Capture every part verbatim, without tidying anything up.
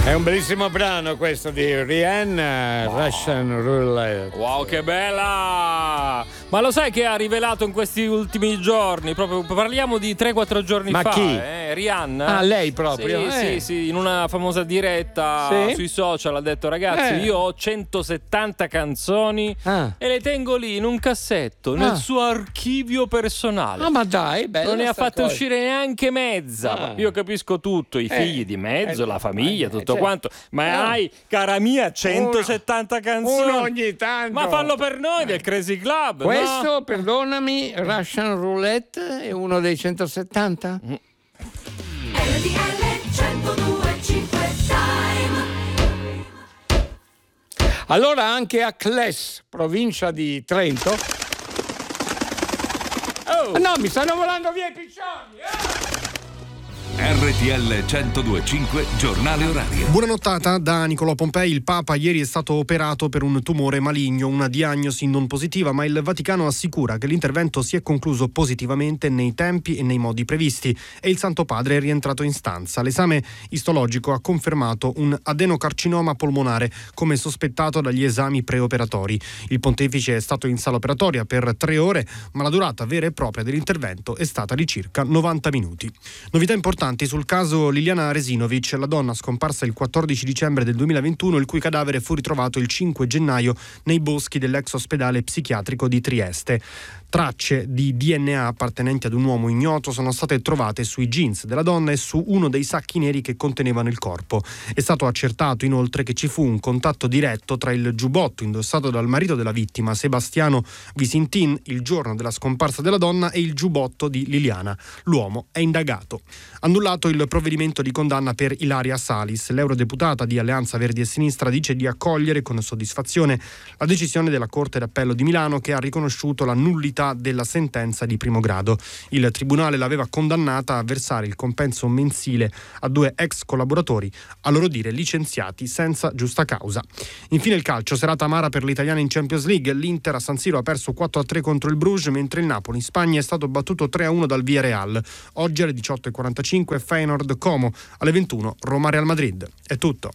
È un bellissimo brano questo di Rihanna, wow. Russian Roulette. Wow, che bella! Ma lo sai che ha rivelato in questi ultimi giorni? Proprio parliamo di tre quattro giorni Ma fa. chi? Eh, Rihanna. Ah, lei proprio? Sì, eh. sì, sì, in una famosa diretta sì? sui social ha detto: ragazzi, eh. io ho centosettanta canzoni ah. e le tengo lì in un cassetto, nel ah. suo archivio personale. Ah, ma dai, bella. Non ne ha fatte cosa. uscire neanche mezza. Ah. Io capisco tutto, i figli eh. di mezzo, eh. la famiglia, eh. tutto Cioè, quanto. Ma no. hai, cara mia, centosettanta uno, canzoni. Uno ogni tanto. Ma fallo per noi del Crazy Club. Questo, no? perdonami, Russian Roulette è uno dei centosettanta? Mm. Allora anche a Cles, provincia di Trento. Oh. No, mi stanno volando via i piccioni. Eh! R T L centodue e cinque giornale orario. Buona nottata da Nicolò Pompei. Il Papa ieri è stato operato per un tumore maligno, una diagnosi non positiva, ma il Vaticano assicura che l'intervento si è concluso positivamente nei tempi e nei modi previsti e il Santo Padre è rientrato in stanza. L'esame istologico ha confermato un adenocarcinoma polmonare come sospettato dagli esami preoperatori. Il pontefice è stato in sala operatoria per tre ore, ma la durata vera e propria dell'intervento è stata di circa novanta minuti. Novità importanti sul caso Liliana Resinovic, la donna scomparsa il quattordici dicembre del duemilaventuno, il cui cadavere fu ritrovato il cinque gennaio nei boschi dell'ex ospedale psichiatrico di Trieste. Tracce di D N A appartenenti ad un uomo ignoto sono state trovate sui jeans della donna e su uno dei sacchi neri che contenevano il corpo. È stato accertato inoltre che ci fu un contatto diretto tra il giubbotto indossato dal marito della vittima, Sebastiano Visintin, il giorno della scomparsa della donna, e il giubbotto di Liliana. L'uomo è indagato. Annullato il provvedimento di condanna per Ilaria Salis. L'eurodeputata di Alleanza Verdi e Sinistra dice di accogliere con soddisfazione la decisione della Corte d'Appello di Milano, che ha riconosciuto la nullità della sentenza di primo grado. Il tribunale l'aveva condannata a versare il compenso mensile a due ex collaboratori, a loro dire licenziati senza giusta causa. Infine il calcio, serata amara per l'Italiana in Champions League. L'Inter a San Siro ha perso quattro a tre contro il Bruges, mentre il Napoli in Spagna è stato battuto tre a uno dal Villarreal. Oggi alle diciotto e quarantacinque Feyenoord Como, alle ventuno Roma Real Madrid. È tutto.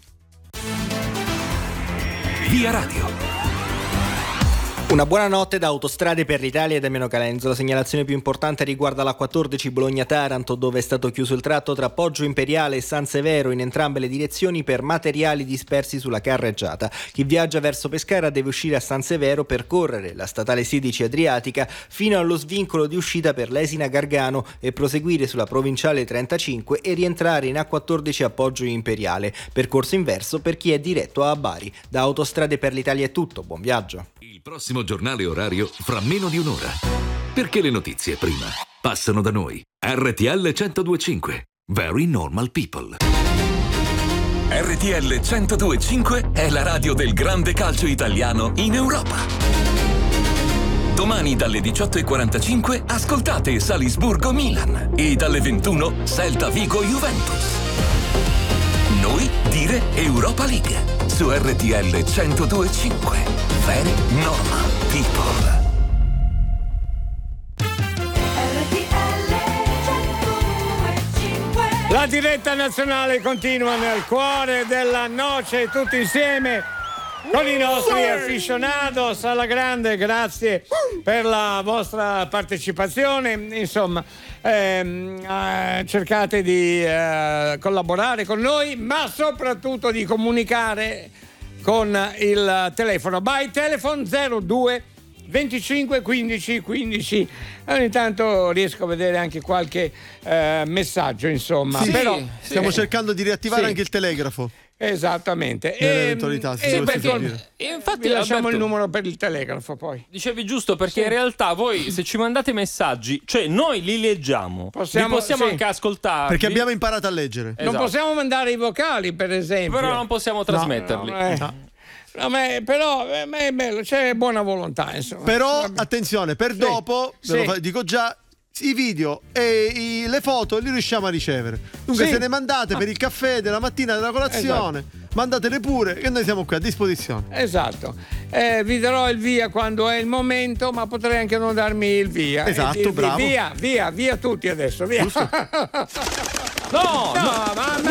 Via Radio. Una buona notte da Autostrade per l'Italia e da Meno Calenzo. La segnalazione più importante riguarda la quattordici Bologna-Taranto, dove è stato chiuso il tratto tra Poggio Imperiale e San Severo in entrambe le direzioni per materiali dispersi sulla carreggiata. Chi viaggia verso Pescara deve uscire a San Severo, percorrere la statale sedici Adriatica fino allo svincolo di uscita per l'Esina Gargano e proseguire sulla provinciale trentacinque e rientrare in A quattordici a Poggio Imperiale. Percorso inverso per chi è diretto a Bari. Da Autostrade per l'Italia è tutto, buon viaggio. Il prossimo giornale orario fra meno di un'ora. Perché le notizie prima passano da noi. R T L centodue e cinque. Very normal people. R T L centodue e cinque è la radio del grande calcio italiano in Europa. Domani dalle diciotto e quarantacinque ascoltate Salisburgo Milan e dalle ventuno Celta Vigo Juventus. Noi dire Europa League su R T L centodue e cinque. Very normal people. La diretta nazionale continua nel cuore della noce, tutti insieme con i nostri aficionados. Alla grande, grazie per la vostra partecipazione. Insomma, ehm, eh, cercate di eh, collaborare con noi, ma soprattutto di comunicare con il telefono by telephone zero due venticinque quindici quindici. Ogni tanto riesco a vedere anche qualche eh, messaggio, insomma. Sì, però stiamo eh, cercando di riattivare sì. anche il telegrafo. Esattamente. Nell'eventualità, se e, dovesse e, finire. E infatti vi lasciamo Alberto, il numero per il telegrafo poi. Dicevi giusto, perché Sì. in realtà voi se ci mandate messaggi, cioè noi li leggiamo, Possiamo- li possiamo sì. anche ascoltarli. Perché abbiamo imparato a leggere. Esatto. Non possiamo mandare i vocali, per esempio. Però non possiamo trasmetterli. No, eh. No, ma è- però eh, ma è bello, c'è buona volontà, insomma. Però Vabbè. attenzione, per Sì. dopo, ve lo Sì. fa- dico già, i video e i- le foto li riusciamo a ricevere. Dunque Sì. se ne mandate per il caffè della mattina, della colazione, mandatele pure che noi siamo qui a disposizione. Esatto. Eh, vi darò il via quando è il momento, ma potrei anche non darmi il via. Esatto, E dirvi bravo. Via, via, via tutti adesso, via. No, No, no, ma, ma no, pote-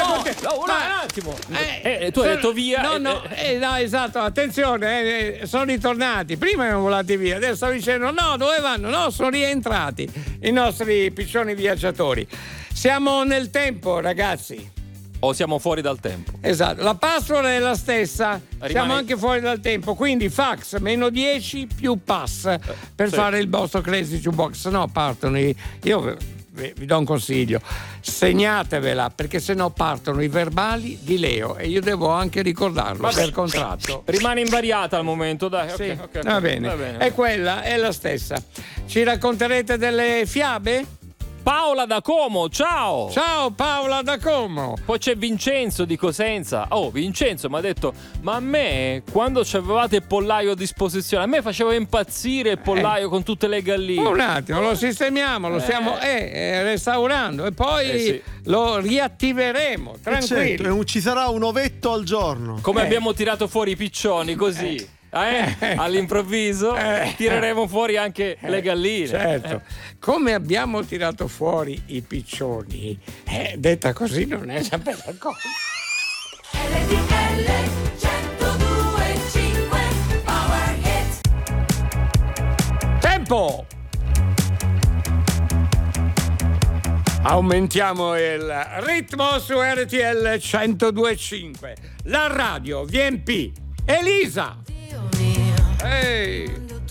Oh, no, Ma- un attimo. Eh, Eh, tu hai sono- detto via. No, eh, no, eh. eh, no, esatto, attenzione, eh, sono ritornati. Prima erano volati via, adesso stavo dicendo no, dove vanno? No, sono rientrati i nostri piccioni viaggiatori. Siamo nel tempo, ragazzi. O siamo fuori dal tempo. Esatto, la password è la stessa, Rimane- siamo anche fuori dal tempo, quindi fax meno dieci più pass per sì. fare il vostro Crazy Jukebox. No, partono i, io vi, vi do un consiglio, segnatevela perché sennò partono i verbali di Leo e io devo anche ricordarlo Vabbè. per contratto. Rimane invariata al momento, dai. Sì, ok, ok, va bene, va bene. è quella, è la stessa. Ci racconterete delle fiabe? Paola da Como, ciao! Ciao Paola da Como. Poi c'è Vincenzo di Cosenza. Oh, Vincenzo mi ha detto: ma a me, quando c'avevate il pollaio a disposizione, a me faceva impazzire il pollaio con tutte le galline. Un attimo, lo sistemiamo, lo stiamo eh, eh, restaurando e poi Eh, sì. lo riattiveremo, Eh, tranquilli. certo, e un- ci sarà un ovetto al giorno. Come Eh. abbiamo tirato fuori i piccioni, così. Eh? All'improvviso Eh. tireremo fuori anche le galline. Certo, come abbiamo tirato fuori i piccioni, eh, detta così non è una bella cosa. R T L centodue e cinque Power Hit. Tempo! Aumentiamo il ritmo su R T L centodue e cinque. La radio V M P. Elisa! Ehi!